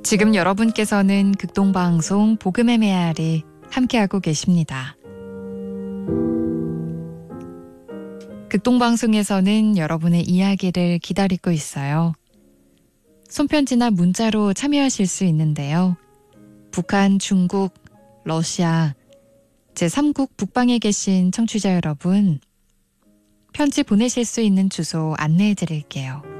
지금 여러분께서는 극동방송 복음의 메아리 함께하고 계십니다. 극동방송에서는 여러분의 이야기를 기다리고 있어요. 손편지나 문자로 참여하실 수 있는데요. 북한, 중국, 러시아, 제3국 북방에 계신 청취자 여러분, 편지 보내실 수 있는 주소 안내해 드릴게요.